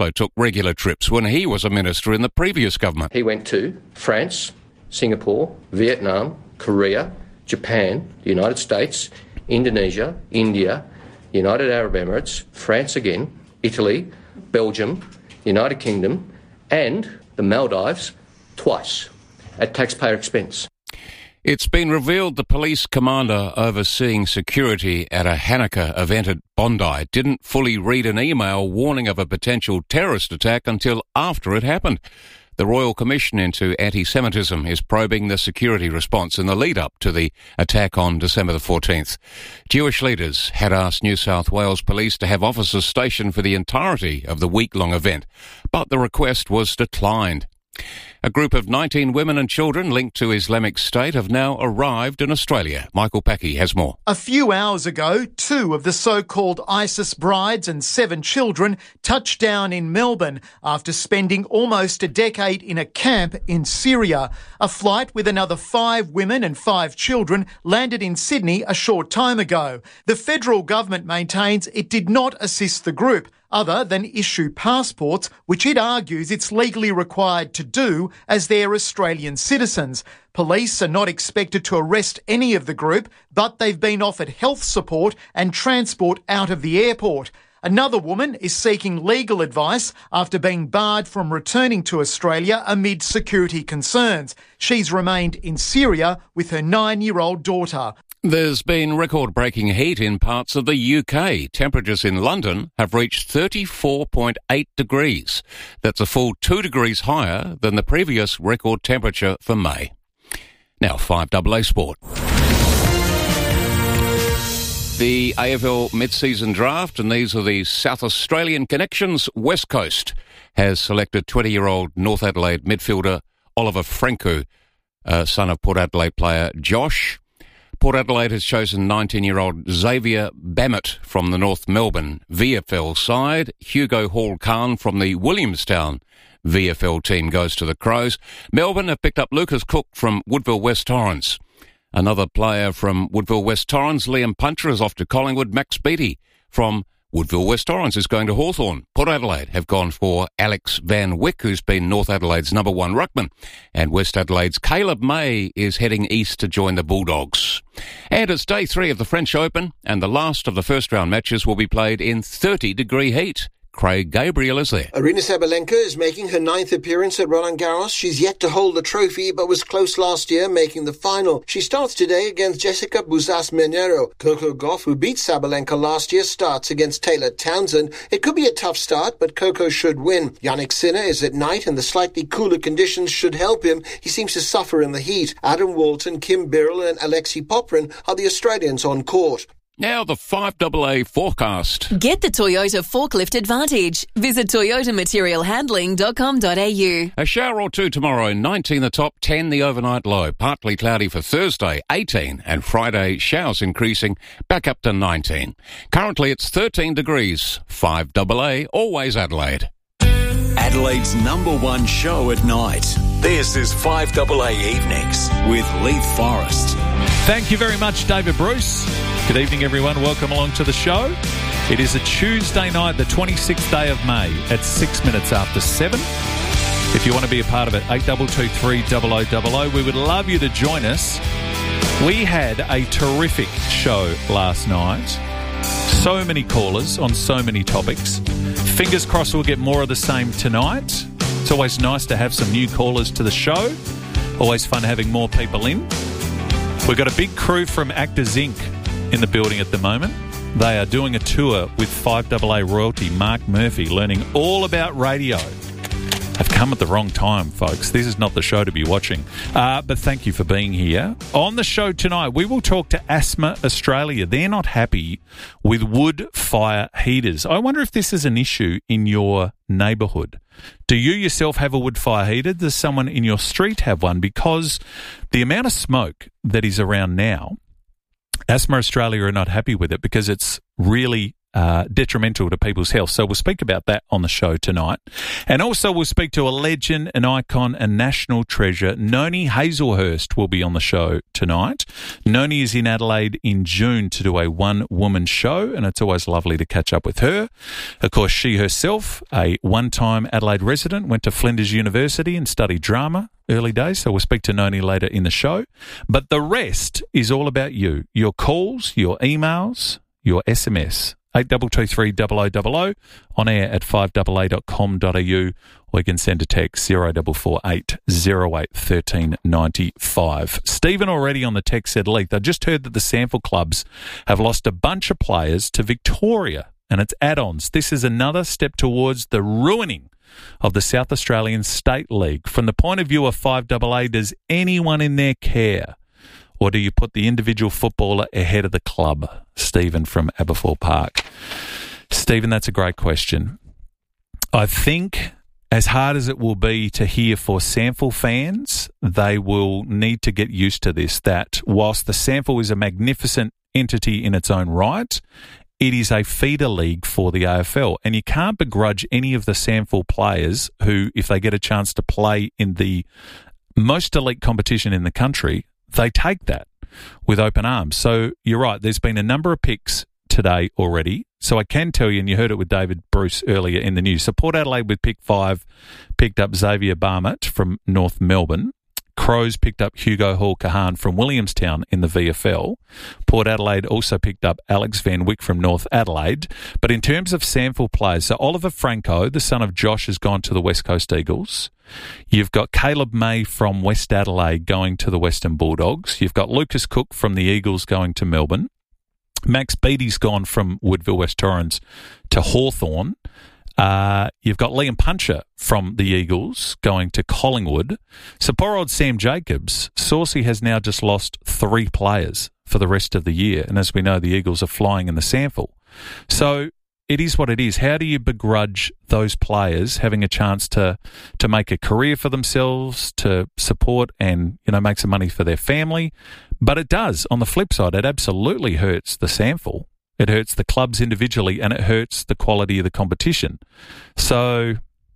also took regular trips when he was a minister in the previous government. He went to France, Singapore, Vietnam, Korea, Japan, the United States, Indonesia, India, United Arab Emirates, France again, Italy, Belgium, United Kingdom, and the Maldives twice at taxpayer expense. It's been revealed the police commander overseeing security at a Hanukkah event at Bondi didn't fully read an email warning of a potential terrorist attack until after it happened. The Royal Commission into Anti-Semitism is probing the security response in the lead-up to the attack on December the 14th. Jewish leaders had asked New South Wales Police to have officers stationed for the entirety of the week-long event, but the request was declined. A group of 19 women and children linked to Islamic State have now arrived in Australia. Michael Packey has more. A few hours ago, 2 of the so-called ISIS brides and 7 children touched down in Melbourne after spending almost a decade in a camp in Syria. A flight with another 5 women and 5 children landed in Sydney a short time ago. The federal government maintains it did not assist the group, other than issue passports, which it argues it's legally required to do as they're Australian citizens. Police are not expected to arrest any of the group, but they've been offered health support and transport out of the airport. Another woman is seeking legal advice after being barred from returning to Australia amid security concerns. She's remained in Syria with her 9-year-old daughter. There's been record-breaking heat in parts of the UK. Temperatures in London have reached 34.8 degrees. That's a full 2 degrees higher than the previous record temperature for May. Now, 5AA Sport. The AFL mid-season draft, and these are the South Australian connections. West Coast has selected 20-year-old North Adelaide midfielder Oliver Franco, son of Port Adelaide player Josh. Port Adelaide has chosen 19-year-old Xavier Bammett from the North Melbourne VFL side. Hugo Hall-Khan from the Williamstown VFL team goes to the Crows. Melbourne have picked up Lucas Cook from Woodville West Torrens. Another player from Woodville West Torrens, Liam Puncher, is off to Collingwood. Max Beattie from Woodville West Torrens is going to Hawthorn. Port Adelaide have gone for Alex Van Wyck, who's been North Adelaide's number 1 ruckman. And West Adelaide's Caleb May is heading east to join the Bulldogs. And it's day 3 of the French Open, and the last of the first-round matches will be played in 30-degree heat. Craig Gabriel is there. Aryna Sabalenka is making her 9th appearance at Roland Garros. She's yet to hold the trophy, but was close last year, making the final. She starts today against Jessica Bouzas-Menero. Coco Gauff, who beat Sabalenka last year, starts against Taylor Townsend. It could be a tough start, but Coco should win. Yannick Sinner is at night, and the slightly cooler conditions should help him. He seems to suffer in the heat. Adam Walton, Kim Birrell, and Alexei Poprin are the Australians on court. Now the 5AA forecast. Get the Toyota Forklift Advantage. Visit toyotamaterialhandling.com.au. A shower or two tomorrow, 19 the top, 10 the overnight low. Partly cloudy for Thursday, 18, and Friday showers increasing back up to 19. Currently it's 13 degrees. 5AA, always Adelaide. Adelaide's number 1 show at night. This is 5AA Evenings with Leith Forrest. Thank you very much, David Bruce. Good evening, everyone. Welcome along to the show. It is a Tuesday night, the 26th day of May at 6 minutes after 7. If you want to be a part of it, 8223 0000. We would love you to join us. We had a terrific show last night. So many callers on so many topics. Fingers crossed we'll get more of the same tonight. It's always nice to have some new callers to the show. Always fun having more people in. We've got a big crew from Actors Inc. in the building at the moment. They are doing a tour with 5AA royalty Mark Murphy, learning all about radio. I've come at the wrong time, folks. This is not the show to be watching. But thank you for being here. On the show tonight, we will talk to Asthma Australia. They're not happy with wood fire heaters. I wonder if this is an issue in your neighbourhood. Do you yourself have a wood fire heater? Does someone in your street have one? Because the amount of smoke that is around now, Asthma Australia are not happy with it because it's really detrimental to people's health. So we'll speak about that on the show tonight. And also we'll speak to a legend, an icon, a national treasure. Noni Hazelhurst will be on the show tonight. Noni is in Adelaide in June to do a one-woman show, and it's always lovely to catch up with her. Of course, she herself, a one-time Adelaide resident, went to Flinders University and studied drama early days, so we'll speak to Noni later in the show. But the rest is all about you, your calls, your emails, your SMS. 8223 0000 on air at 5AA.com.au, or you can send a text 0448 08 1395. Stephen already on the text said, Leith, I just heard that the SANFL clubs have lost a bunch of players to Victoria and its add-ons. This is another step towards the ruining of the South Australian State League. From the point of view of 5AA, does anyone in there care? Or do you put the individual footballer ahead of the club? Stephen from Aberfoyle Park. Stephen, that's a great question. I think as hard as it will be to hear for SANFL fans, they will need to get used to this, that whilst the SANFL is a magnificent entity in its own right, it is a feeder league for the AFL. And you can't begrudge any of the SANFL players who, if they get a chance to play in the most elite competition in the country, they take that with open arms. So you're right, there's been a number of picks today already. So I can tell you, and you heard it with David Bruce earlier in the news, so Port Adelaide with pick 5 picked up Xavier Barmett from North Melbourne. Crows picked up Hugo Hall-Kahan from Williamstown in the VFL. Port Adelaide also picked up Alex Van Wyck from North Adelaide. But in terms of SANFL players, so Oliver Franco, the son of Josh, has gone to the West Coast Eagles. You've got Caleb May from West Adelaide going to the Western Bulldogs. You've got Lucas Cook from the Eagles going to Melbourne. Max Beattie's gone from Woodville West Torrens to Hawthorn. You've got Liam Puncher from the Eagles going to Collingwood. So poor old Sam Jacobs, Saucy has now just lost 3 players for the rest of the year. And as we know, the Eagles are flying in the SANFL. So it is what it is. How do you begrudge those players having a chance to make a career for themselves, to support and, make some money for their family? But it does. On the flip side, it absolutely hurts the SANFL. It hurts the clubs individually, and it hurts the quality of the competition. So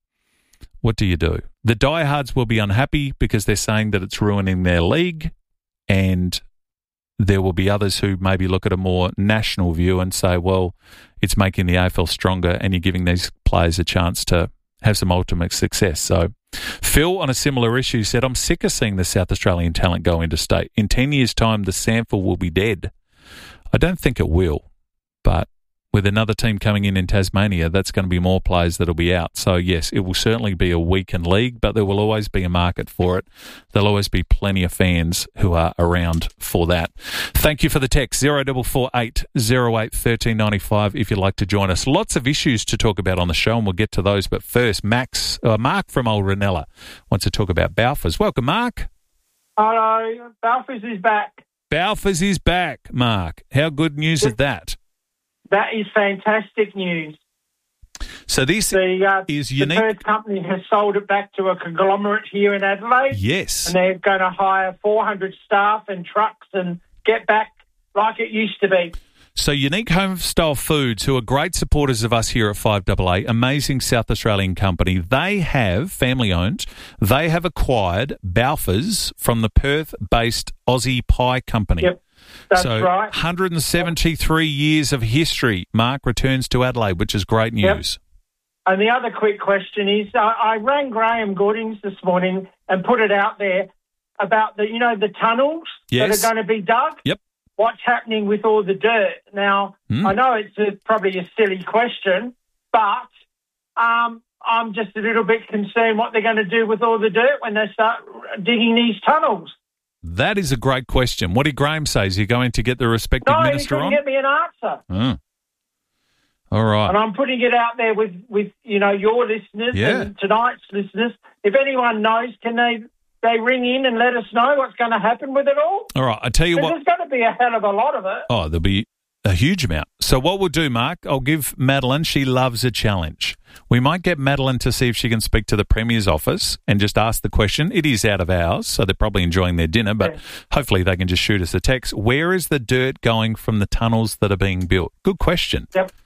what do you do? The diehards will be unhappy because they're saying that it's ruining their league, and there will be others who maybe look at a more national view and say, well, it's making the AFL stronger and you're giving these players a chance to have some ultimate success. So Phil, on a similar issue, said, I'm sick of seeing the South Australian talent go interstate. In 10 years' time, the SANFL will be dead. I don't think it will. But with another team coming in Tasmania, that's going to be more players that will be out. So, yes, it will certainly be a weakened league, but there will always be a market for it. There'll always be plenty of fans who are around for that. Thank you for the text, 0448 08 1395, if you'd like to join us. Lots of issues to talk about on the show, and we'll get to those. But first, Mark from Old Ranella wants to talk about Balfours. Welcome, Mark. Hello. Balfours is back. Balfours is back, Mark. How good news is that? That is fantastic news. So this is unique. The Perth company has sold it back to a conglomerate here in Adelaide. Yes. And they're going to hire 400 staff and trucks and get back like it used to be. So Unique Homestyle Foods, who are great supporters of us here at 5AA, amazing South Australian company, they have, family-owned, they have acquired Balfours from the Perth-based Aussie Pie Company. Yep. That's right. 173 years of history, Mark, returns to Adelaide, which is great news. Yep. And the other quick question is, I rang Graham Goodings this morning and put it out there about the tunnels that are going to be dug. Yep. What's happening with all the dirt? Now, I know it's probably a silly question, but I'm just a little bit concerned what they're going to do with all the dirt when they start digging these tunnels. That is a great question. What did Graham say? Is he going to get the respective minister on? No, he couldn't get me an answer. Oh. All right. And I'm putting it out there with your listeners and tonight's listeners. If anyone knows, can they ring in and let us know what's going to happen with it all? All right. I tell you what. There's going to be a hell of a lot of it. Oh, there'll be a huge amount. So what we'll do, Mark, I'll give Madeline, she loves a challenge. We might get Madeline to see if she can speak to the Premier's office and just ask the question. It is out of hours, so they're probably enjoying their dinner, but hopefully they can just shoot us a text. Where is the dirt going from the tunnels that are being built? Good question. Yep.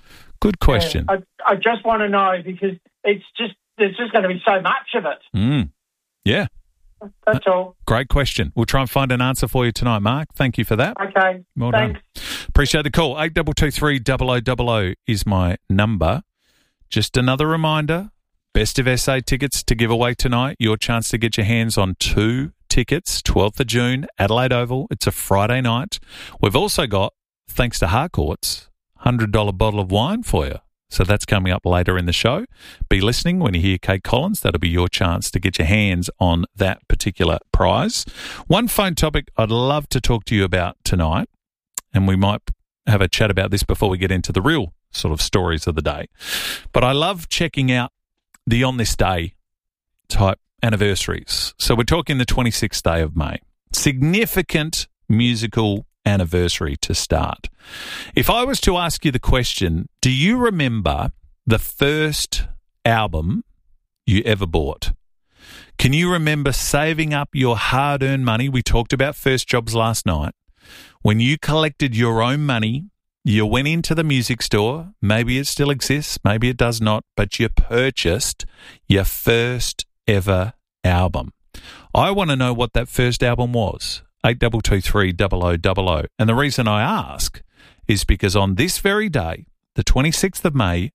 Good question. I just want to know because there's just going to be so much of it. Yeah. That's all. Great question. We'll try and find an answer for you tonight, Mark. Thank you for that. Okay. Well Thanks. done. Appreciate the call. 8223 0000 is my number. Just another reminder, Best of SA tickets to give away tonight. Your chance to get your hands on 2 tickets, 12th of June, Adelaide Oval. It's a Friday night. We've also got, thanks to Harcourts, $100 bottle of wine for you. So that's coming up later in the show. Be listening when you hear Kate Collins. That'll be your chance to get your hands on that particular prize. One phone topic I'd love to talk to you about tonight, and we might have a chat about this before we get into the real sort of stories of the day. But I love checking out the on this day type anniversaries. So we're talking the 26th day of May. Significant musical anniversary to start. If I was to ask you the question, do you remember the first album you ever bought? Can you remember saving up your hard-earned money? We talked about first jobs last night. When you collected your own money, you went into the music store, maybe it still exists, maybe it does not, but you purchased your first ever album. I want to know what that first album was. 8223 0000. And the reason I ask is because on this very day, the 26th of May,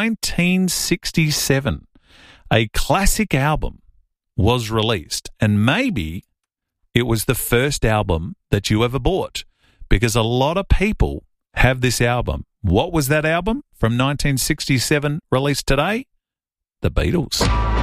1967, a classic album was released. And maybe it was the first album that you ever bought, because a lot of people have this album. What was that album from 1967 released today? The Beatles.